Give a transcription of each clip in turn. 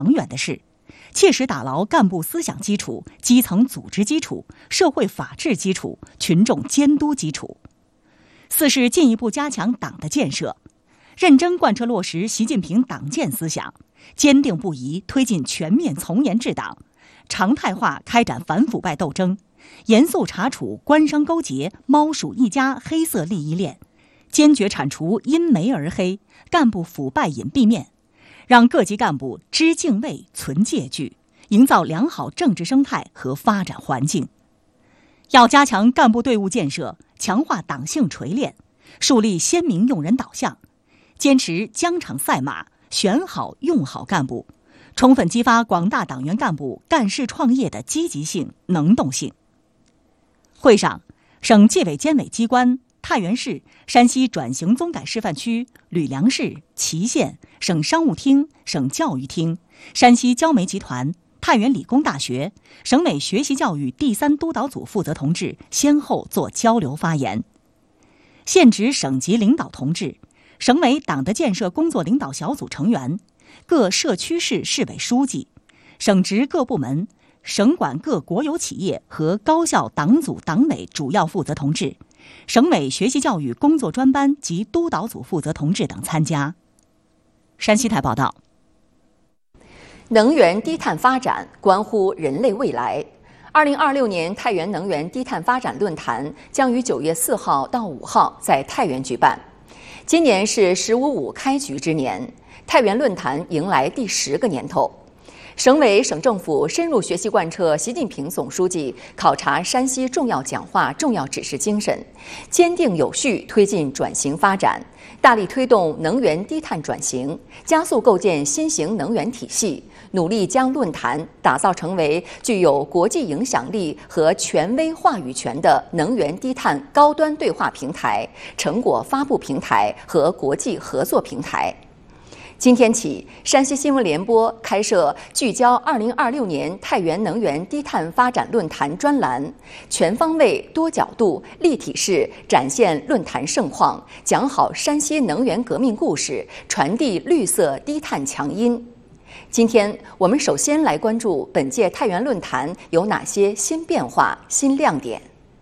长远的事，切实打牢干部思想基础、基层组织基础、社会法治基础、群众监督基础。四是进一步加强党的建设，认真贯彻落实习近平党建思想，坚定不移推进全面从严治党，常态化开展反腐败斗争，严肃查处官商勾结、猫鼠一家黑色利益链，坚决铲除因煤而黑、干部腐败隐蔽面，让各级干部知敬畏、存戒惧，营造良好政治生态和发展环境。要加强干部队伍建设，强化党性锤炼，树立鲜明用人导向，坚持疆场赛马，选好用好干部，充分激发广大党员干部干事创业的积极性、能动性。会上，省纪委监委机关、太原市、山西转型综改示范区、吕梁市、祁县、省商务厅、省教育厅、山西焦煤集团、太原理工大学、省委学习教育第3督导组负责同志先后作交流发言。现职省级领导同志、省委党的建设工作领导小组成员、各社区市市委书记、省直各部门、省管各国有企业和高校党组党委主要负责同志、省委学习教育工作专班及督导组负责同志等参加。山西台报道。 能源低碳发展关乎人类未来。2026年太原能源低碳发展论坛将于9月4号到5号在太原举办。今年是“15.5”开局之年，太原论坛迎来第10个年头。省委省政府深入学习贯彻习近平总书记考察山西重要讲话重要指示精神，坚定有序推进转型发展，大力推动能源低碳转型，加速构建新型能源体系，努力将论坛打造成为具有国际影响力和权威话语权的能源低碳高端对话平台、成果发布平台和国际合作平台。今天起，山西新闻联播开设聚焦2026年太原能源低碳发展论坛专栏，全方位、多角度、立体式展现论坛盛况，讲好山西能源革命故事，传递绿色低碳强音。今天我们首先来关注本届太原论坛有哪些新变化、新亮点。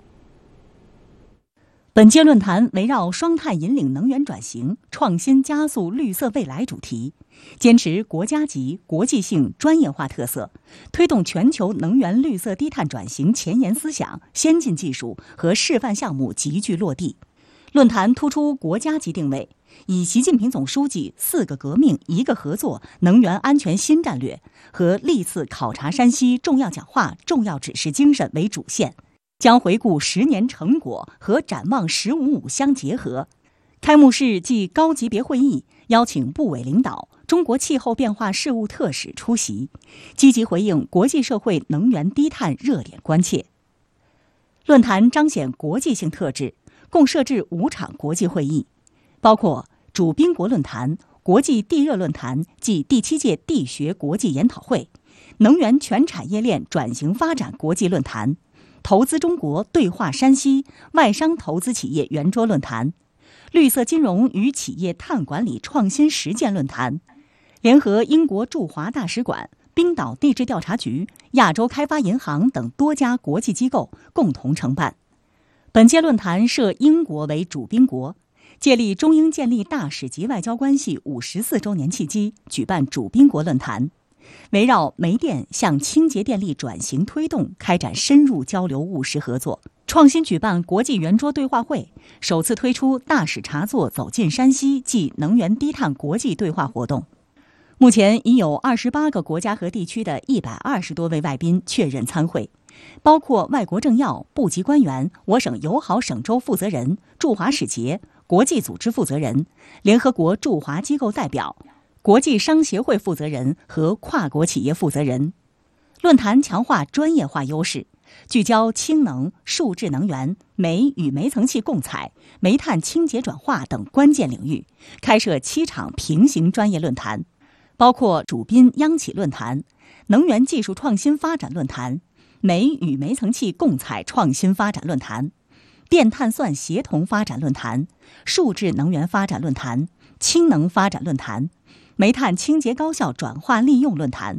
本届论坛围绕双碳引领能源转型、创新加速绿色未来主题，坚持国家级、国际性、专业化特色，推动全球能源绿色低碳转型前沿思想、先进技术和示范项目急剧落地。论坛突出国家级定位，以习近平总书记4个革命1个合作能源安全新战略和历次考察山西重要讲话重要指示精神为主线，将回顾10年成果和展望“15.5”相结合。开幕式暨高级别会议邀请部委领导、中国气候变化事务特使出席，积极回应国际社会能源低碳热点关切。论坛彰显国际性特质，共设置5场国际会议，包括主宾国论坛、国际地热论坛暨第7届地学国际研讨会、能源全产业链转型发展国际论坛、投资中国对话山西外商投资企业圆桌论坛、绿色金融与企业碳管理创新实践论坛，联合英国驻华大使馆、冰岛地质调查局、亚洲开发银行等多家国际机构共同承办。本届论坛设英国为主宾国，借力中英建立大使级外交关系54周年契机，举办主宾国论坛，围绕煤电向清洁电力转型推动开展深入交流务实合作，创新举办国际圆桌对话会，首次推出大使茶座走进山西暨能源低碳国际对话活动。目前已有28个国家和地区的120多位外宾确认参会，包括外国政要、部级官员、我省友好省州负责人、驻华使节、国际组织负责人、联合国驻华机构代表、国际商协会负责人和跨国企业负责人。论坛强化专业化优势，聚焦氢能、数质能源、煤与煤层气共采、煤炭清洁转化等关键领域，开设7场平行专业论坛，包括主宾央企论坛、能源技术创新发展论坛、煤与煤层气共采创新发展论坛、电碳算协同发展论坛、数质能源发展论坛、氢能发展论坛、 煤炭清洁高效转化利用论坛。